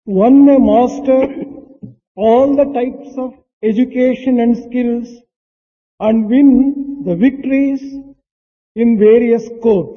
One may master all the types of education and skills and win the victories in various courts.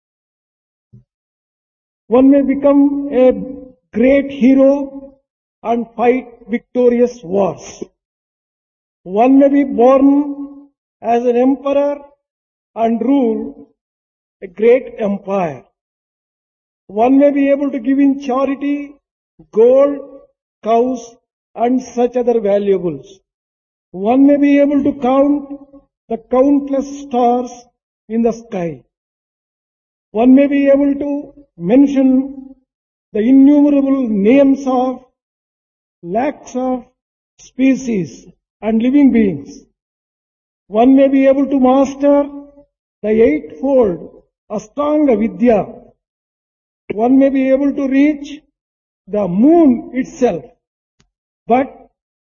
One may become a great hero and fight victorious wars. One may be born as an emperor and rule a great empire. One may be able to give in charity gold, cows and such other valuables. One may be able to count the countless stars in the sky. One may be able to mention the innumerable names of lakhs of species and living beings. One may be able to master the eightfold Ashtanga Vidya. One may be able to reach the moon itself. But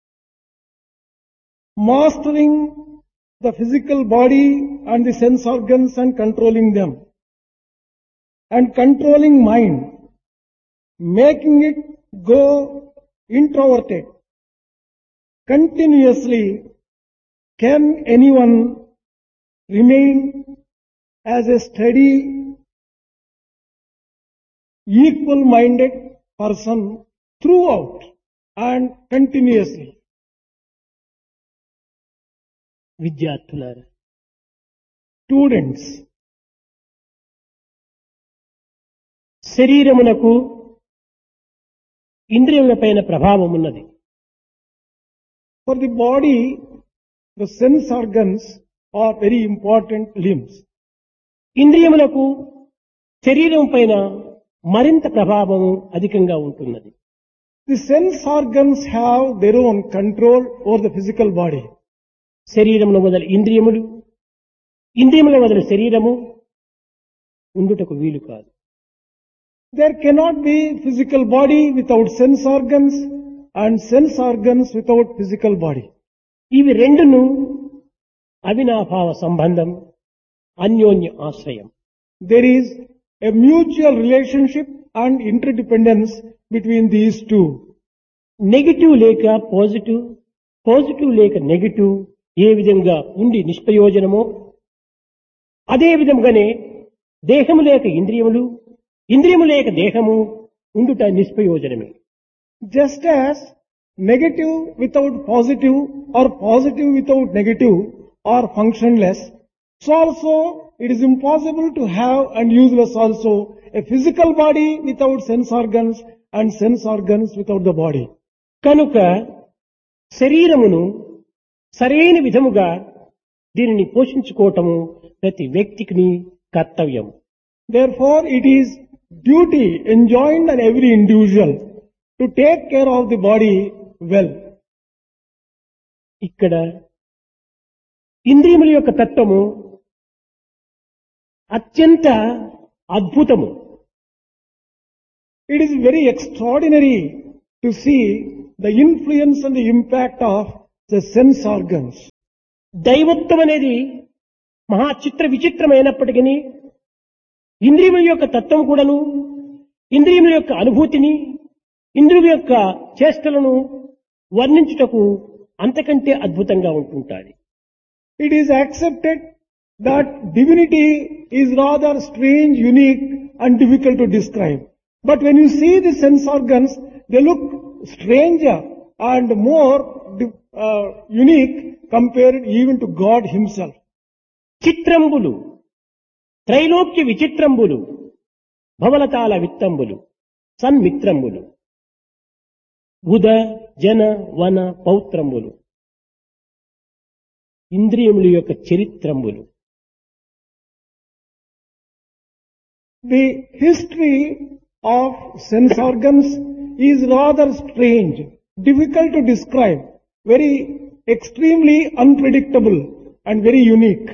mastering the physical body and the sense organs and controlling them, and controlling mind, making it go introverted continuously, can anyone remain as a steady, equal-minded person throughout and continuously? విద్యార్థులారా, Students, శరీరమునకు ఇంద్రియములపైన ప్రభావం ఉన్నది. for the body, the sense organs are very important limbs. ఇంద్రియములకు శరీరం పైన మరింత ప్రభావం అధికంగా ఉంటున్నది. The sense organs have their own control over the physical body. శరీరమును మొదలు ఇంద్రియములు, ఇంద్రియముల మొదలు శరీరము ఉండుటకు వీలు కాదు. There cannot be physical body without sense organs and sense organs without physical body. ఇవి రెండును అవినాభావ సంబంధం, అన్యోన్య ఆశ్రయం. There is a mutual relationship and interdependence between these two. Negative లేక పాజిటివ్, పాజిటివ్ లేక నెగిటివ్ ఏ విధంగా ఉండి నిష్ప్రయోజనమో అదే విధంగానే దేహము లేక ఇంద్రియములు, ఇంద్రియము లేక దేహము ఉండుట నిష్ప్రయోజనమే. Just as negative without positive or positive without negative are functionless, so also it is impossible to have and useless also a physical body without sense organs and sense organs without the body. కనుక శరీరమును సరైన విధముగా దీనిని పోషించుకోవటము ప్రతి వ్యక్తికి కర్తవ్యం. Therefore, it is duty enjoined on every individual to take care of the body well. ఇక్కడ ఇంద్రియముల యొక్క తత్వము అత్యంత అద్భుతము. It is very extraordinary to see the influence and the impact of the sense organs. దైవత్వం అనేది మహా చిత్ర విచిత్రమైనప్పటికీ ఇంద్రియముల యొక్క తత్వం కూడాను, ఇంద్రియముల యొక్క అనుభూతిని, ఇంద్రియం యొక్క చేష్టలను వర్ణించుటకు అంతకంటే అద్భుతంగా ఉంటుంటాయి. It is accepted that divinity is rather strange, unique and difficult to describe. But when you see the sense organs, they look stranger and more unique compared even to God himself. చిత్రంబులు, త్రైలోక్య విచిత్రంబులు, భవలతాల విత్తంబులు, సన్మిత్రంబులు, ఉద జన వన పౌత్రంబులు, ఇంద్రియముల యొక్క చరిత్రంబులు. The history of sense organs is rather strange, difficult to describe, very extremely unpredictable and very unique.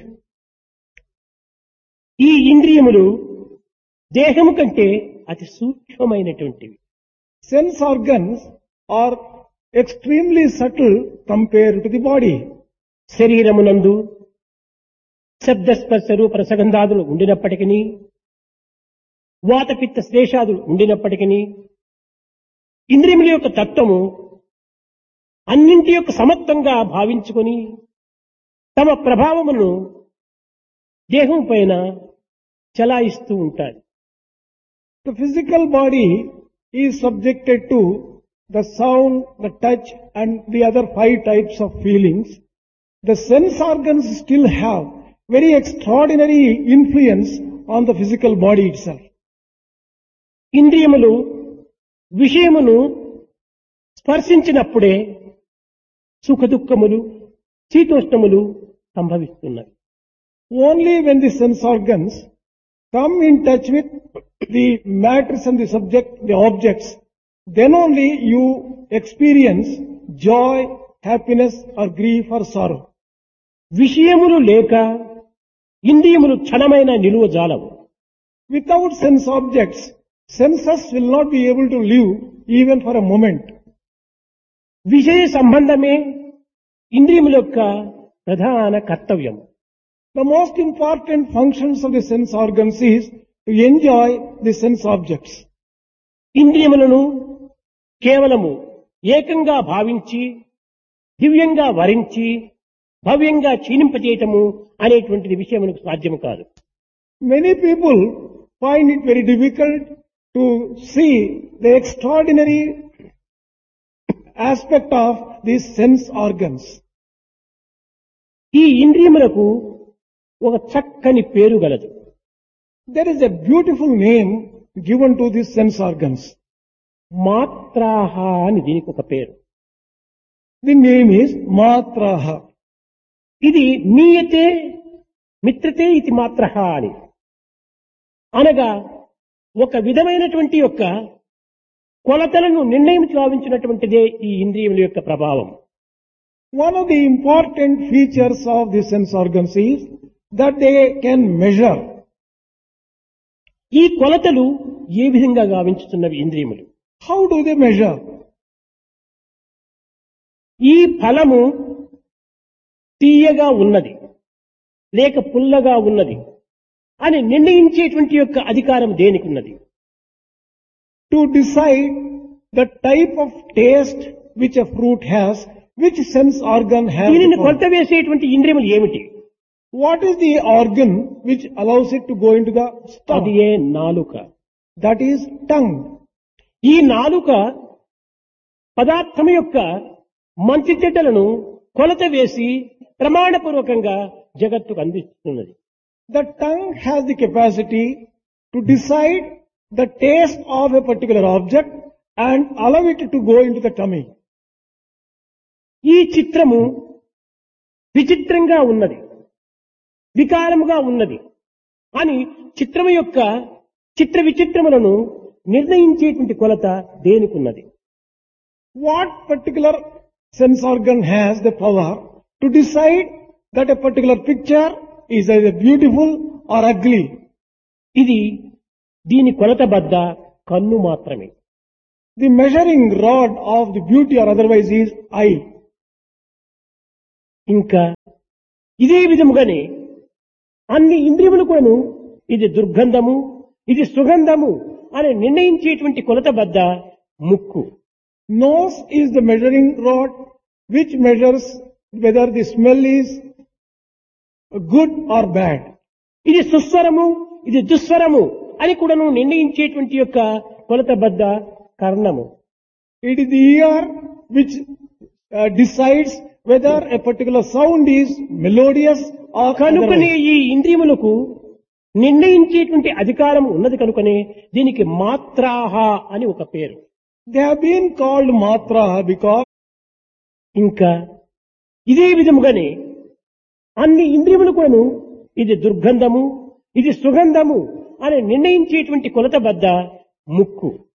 ఈ ఇంద్రియములు దేహము కంటే అతి సూక్ష్మమైనటువంటివి. Sense organs are extremely subtle compared to the body. శరీరమునందు శబ్దస్పర్శ రూప రసగంధాదులు ఉండినప్పటికీ, వాతపిత్త శ్లేషాదులు ఉండినప్పటికీ, ఇంద్రియముల యొక్క తత్వము అన్నింటి యొక్క సమత్వంగా భావించుకొని తమ ప్రభావమును దేహం పైన చలాయిస్తూ ఉంటారు. The physical body is subjected to the sound, the touch and the other 5 types of feelings. The sense organs still have very extraordinary influence on the physical body itself. ఇంద్రియములు విషయమును స్పర్శించినప్పుడే సుఖదుఖములు శీతోష్ణములు సంభవిస్తున్నవి. Only when the sense organs come in touch with the matters and the subject, the objects, then only you experience joy, happiness or grief or sorrow. విషయములు లేక ఇంద్రియములు క్షణమైన నిలువ జాలవు. Without sense objects, senses will not be able to live even for a moment. విషయ సంబంధమే ఇంద్రియముల యొక్క ప్రధాన కర్తవ్యం. The most important functions of the sense organs is to enjoy the sense objects. ఇంద్రియములను కేవలము ఏకంగా భావించి దివ్యంగా వరించి భవ్యంగా క్షీణింపజేయటము అనేటువంటిది విషయమునకు సాధ్యము కాదు. Many people find it very difficult to see the extraordinary aspect of these sense organs. ఈ ఇంద్రియములకు ఒక చక్కని పేరు గలదు. There is a beautiful name given to these sense organs. మాత్రాహ అని దీనికి ఒక పేరు. The name is Matraha. ఇది మీయతే మిత్రతే ఇది మాత్రహ అని అనగా ఒక విధమైనటువంటి యొక్క కొలతలను నిర్ణయం గావించినటువంటిదే ఈ ఇంద్రియముల యొక్క ప్రభావం. One of the important features of the sense organs is that they can measure. ఈ కొలతలు ఏ విధంగా గావించుతున్నవి ఇంద్రియములు? How do they measure? ఈ ఫలము తీయగా ఉన్నది లేక పుల్లగా ఉన్నది అని నిర్ణయించేటువంటి యొక్క అధికారం దేనికి ఉన్నది? To decide the type of taste which a fruit has, which sense organ has. దీనిని కొలత వేసేటువంటి ఇంద్రియములు ఏమిటి? What is the organ which allows it to go into the stomach? అది ఏ నాలుక. That is tongue. ఈ నాలుక పదార్థం యొక్క మంచి చెడ్డలను కొలత వేసి ప్రమాణపూర్వకంగా జగత్తుకు అందిస్తున్నది. The tongue has the capacity to decide the taste of a particular object and allow it to go into the tummy. ఈ చిత్రము విచిత్రంగా ఉన్నది, వికారముగా ఉన్నది అని చిత్రము యొక్క చిత్ర విచిత్రములను నిర్ణయించేటువంటి కొలత దేనికున్నది? What particular sense organ has the power to decide that a particular picture is either beautiful or ugly? ఇది దీని కొలత బద్ద కన్ను మాత్రమే. The measuring rod of the beauty or otherwise is eye. ఇంకా ఇదే విధముగానే అన్ని ఇంద్రియములు కూడాను ఇది దుర్గంధము ఇది సుగంధము అని నిర్ణయించేటువంటి కొలత బద్ద ముక్కు. Nose is the measuring rod which measures whether the smell is good or bad. ఇది సుస్వరము ఇది దుస్వరము అని కూడాను నిర్ణయించేటువంటి యొక్క కొలత బద్ద కర్ణము. It is the ear which decides whether a particular sound is melodious or కనుకనే otherwise. ఈ ఇంద్రియములకు నిర్ణయించేటువంటి అధికారం ఉన్నది కనుకనే దీనికి మాత్రాహ అని ఒక పేరు. They have been called matra because ఇంకా ఇదే విధముగానే అన్ని ఇంద్రియములు కూడాను ఇది దుర్గంధము ఇది సుగంధము అని నిర్ణయించేటువంటి కొలత బద్ద ముక్కు.